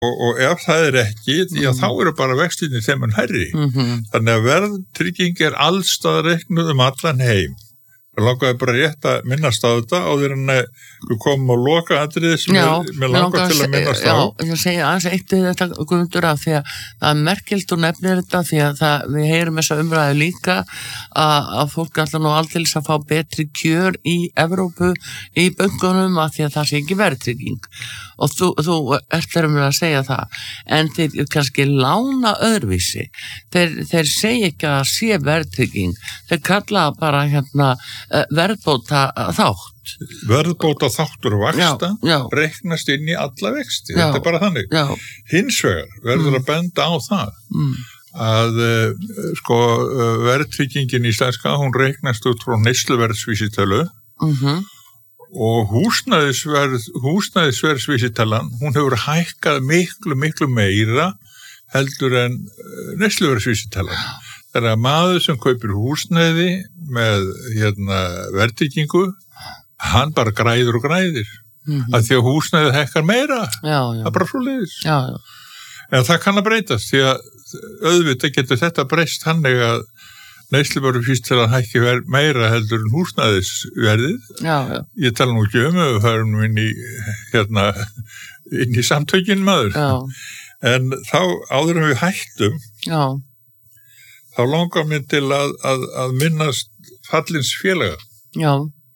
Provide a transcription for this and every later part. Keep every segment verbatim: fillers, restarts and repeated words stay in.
og, og ef það er ekki, því að mm. þá eru bara vextinni þeim en hærri. Mm-hmm. Þannig að verðtrygging er allstað reiknuð um allan heim. Það langaði bara rétt að minnast á þetta áður en við komum að loka atriði sem já, er, mér langar til að minnast á. Já, ég segi aðeins eitt við þetta Guðmundur af því að það er merkilt og nefnir þetta því að það, við heyrum þessa umræðu líka að, að fólk ætla nú aldeilis að fá betri kjör í Evrópu í böngunum að því að það sé ekki verðtrygging og þú, þú ert þeirra með að segja það en þeir kannski lána öðruvísi þeir, þeir segja ekki að sé verðtrygging þeir kalla bara hérna verðbóta þátt verðbóta þáttur og vaxta já, já. reiknast inn í alla vexti já, þetta er bara þannig já. Hins vegar verður mm. að benda á það mm. að uh, sko uh, verðtryggingin íslenska hún reiknast út frá neysluverðsvísitölu mm-hmm. og húsnæðisverð húsnæðisverðsvísitalan hún hefur hækkað miklu miklu meira heldur en uh, neysluverðsvísitalan Það er að maður sem kaupir húsnæði með hérna, verðtryggingu, hann bara græður og græðir. Mm-hmm. Að því að húsnæðið hækkar meira. Já, já. Það er bara svoleiðis. Já, já. En það kann að breytast, því að auðvitað getur þetta breyst þannig að neysluverðsvísitalan hækki meira heldur en húsnæðisverðið. Já, já. Ég tala nú ekki um að við færum inn í, hérna, inn í samtökin maður. Já. En þá áður en við hættum, já. Þá langar mér til að, að, að minnast fallins félaga. Já.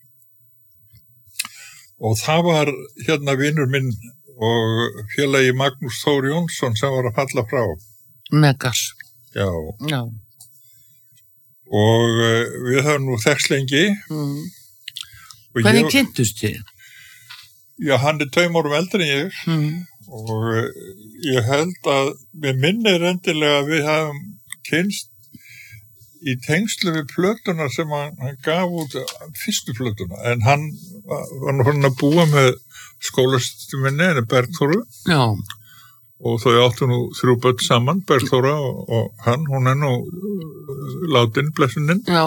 Og það var hérna vinur minn og félagi Magnús Þór Jónsson sem var að falla frá. Megas. Já. Já. Og uh, við höfum nú þekkst lengi. Mm. Hvernig ég, kynntust þið? Já, hann er tveim árum eldri en ég. Mm. Og uh, ég held að við minnir endilega að við hafum kynst í tengslu við plötuna sem hann, hann gaf út fyrstu plötuna, en hann var nú hann að búa með skólastu minni, henni Bergþóru Já. Og þau áttu nú þrjú börn saman, Bergþóra og, og hann, hún er nú látin blessunin Já.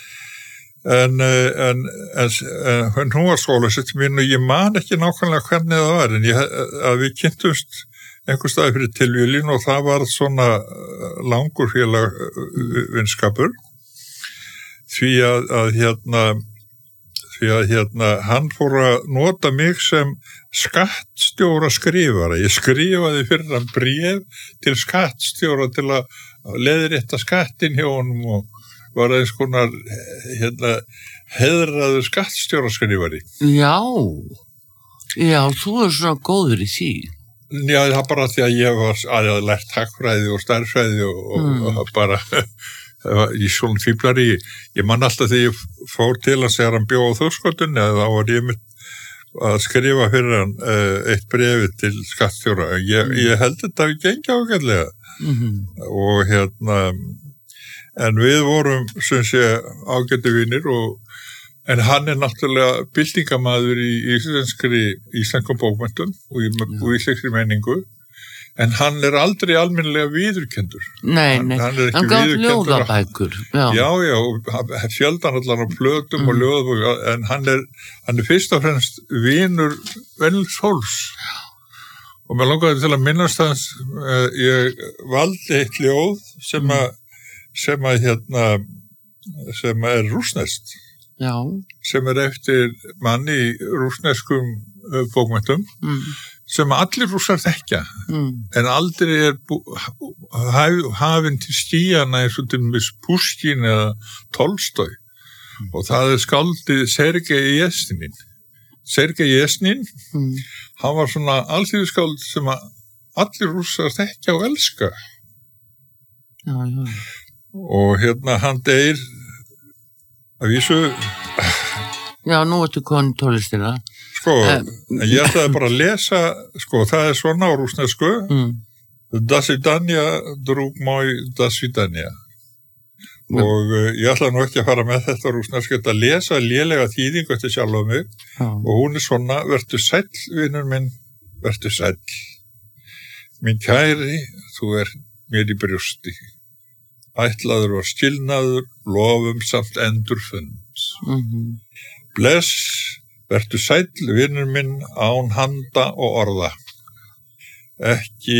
En, en, en, en hún var skólastu minni og ég man ekki nákvæmlega hvernig það var, en ég, að við kynntumst einhver staði fyrir tilvílin og það var svona langur félagvinskapur því að, að hérna því að hérna hann fór að nota mig sem skattstjóra skrifara. Ég skrifaði fyrir hann bréf til skattstjóra til að leiðrétta skattin hjá honum og var eins konar hérna heiðraður skattstjóra skrifari. Já, já, þú er svona góður í því. Já, það bara því að ég var aðeins lært hagfræði og stærðfræði og, mm. og, og bara í svona fíblari. Ég man alltaf þegar ég fór til að segja hann bjó á Þórskotunni að þá var ég mitt að skrifa fyrir hann uh, eitt brefi til skattstjóra. Ég, mm. ég held þetta að við gengja ágætlega mm-hmm. og hérna en við vorum sem sé ágætu vinir og en hann er náttúrulega byltingamaður í íslenskri íslenskum bókmenntum og í, og íslenskri menningu en hann er aldrei almennilega viðurkendur. Nei, nei, hann, hann, hann gaf ljóðabækur. Já, já, já fjöldan allan á plötum mm. og ljóðabækur, en hann er, hann er fyrst og fremst vinur venjulegs fólks. Og mér langaði til að minnast hans, uh, ég valdi eitt ljóð sem að, sem að hérna, sem er rússneskt. Já. Sem er eftir manni í rússneskum uh, bókmenntum. Mm. Sem allir rússar þekkja, mm. en aldrei er bú, haf, hafinn til skíjana eins og til mis Pushkin eða Tolstói. Mm. Og það er skáldið Sergei Jesnin. Sergei Jesnin, mm. hann var svona alþýðuskáld sem að allir rússar þekkja og elska. Já, já. Og hérna hann deyr að vísu... Já, nú ertu komin tónlistina. Sko, um, en ég ætlaði bara að lesa, sko, það er svona á rússnesku, mm. До свидания, друг мой, до свидания. Mm. Og uh, ég ætlaði nú ekki að fara með þetta á rússnesku, þetta að lesa lélega þýðingu eftir sjálf á mig, mm. og hún er svona, vertu sæll, vinur minn, vertu sæll. Minn kæri, þú er mér í brjósti. Ætlaður og skilnaður, lofum samt endurfund. Mm-hmm. Bless, vertu sæll, vinur minn, án handa og orða. ekki